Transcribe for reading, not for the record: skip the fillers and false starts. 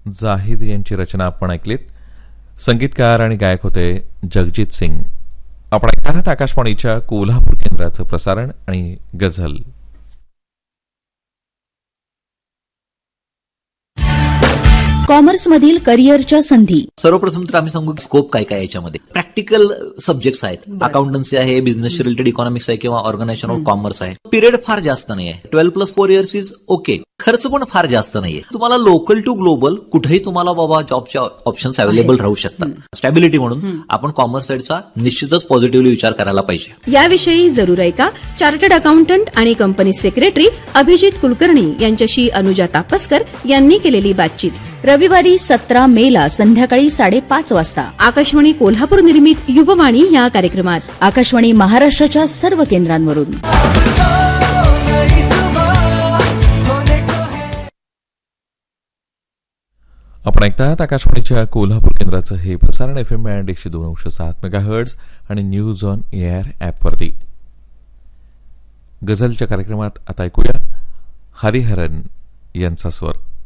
जाहिद यांची रचना आपण ऐकलीत. संगीतकार आणि गायक होते जगजीत सिंग. आपण ऐकत आहात आकाशवाणीच्या कोल्हापूर केंद्राचं प्रसारण आणि गझल. कॉमर्समधील करिअरच्या संधी. सर्वप्रथम तर आम्ही सांगू की स्कोप काय काय याच्यामध्ये. प्रॅक्टिकल सब्जेक्ट्स आहेत, अकाउंटन्सी आहे, बिझनेस रिलेटेड इकॉनॉमिक्स आहे किंवा ऑर्गनायझेशन ऑफ कॉमर्स आहे. पिरियड फार जास्त नाही आहे, 12+4 इयर्स इज ओके. खर्च पण फार जास्त नाहीये. तुम्हाला लोकल टू ग्लोबल कुठेही तुम्हाला बाबा जॉबच्या ऑप्शन्स अवेलेबल राहू शकतात. स्टॅबिलिटी म्हणून आपण कॉमर्स साईडचा निश्चितच पॉझिटिव्हली विचार करायला पाहिजे. याविषयी जरूर ऐका चार्टर्ड अकाउंटंट आणि कंपनी सेक्रेटरी अभिजित कुलकर्णी यांच्याशी अनुजा तापसकर यांनी केलेली बातचीत. रविवारी 17 मेला संध्याकाळी 5:30 वाजता आकाशवाणी कोल्हापूर निर्मित युववाणी या कार्यक्रमात. आकाशवाणी महाराष्ट्राच्या सर्व केंद्रांवरून. आपण ऐकतात आकाशवाणीच्या कोल्हापूर केंद्राचं हे प्रसारण FM बँड 102.7 मेगाहर्ट्झ आणि न्यूज ऑन एअर ॲपवरती. गझलच्या कार्यक्रमात आता ऐकूया हरिहरन यांचा स्वर.